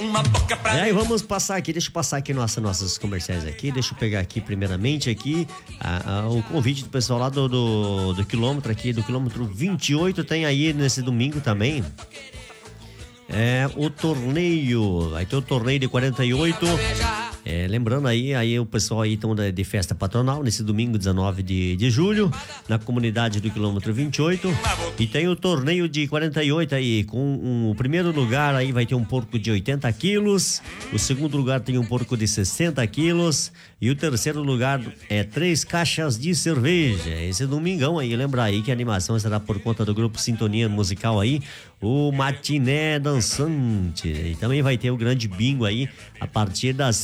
E aí vamos passar aqui, deixa eu passar aqui nossos comerciais aqui, deixa eu pegar aqui primeiramente aqui o convite do pessoal lá do quilômetro aqui, do quilômetro 28, tem aí nesse domingo também o torneio, vai ter o torneio de 48, lembrando aí o pessoal aí estão de festa patronal nesse domingo 19 de julho, na comunidade do quilômetro 28, e tem o torneio de 48 aí, com o primeiro lugar aí vai ter um porco de 80 quilos, o segundo lugar tem um porco de 60 quilos, e o terceiro lugar 3 caixas de cerveja, esse domingão aí, lembra aí que a animação será por conta do grupo Sintonia Musical aí, o Matiné Dançante, e também vai ter o grande bingo aí, a partir das